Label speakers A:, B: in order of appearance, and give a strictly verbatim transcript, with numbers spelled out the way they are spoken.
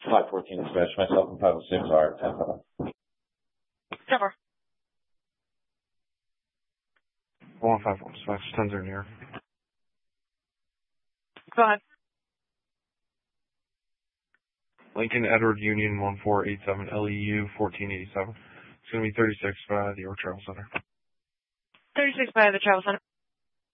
A: five fourteen dispatch, myself and five oh six are ten seven.
B: Cover.
C: one five one dispatch, ten zero near.
B: Go ahead.
C: Lincoln Edward Union one four eight seven L E U fourteen eighty-seven. It's going to be thirty-six by the York Travel Center.
B: thirty-six by the Travel Center.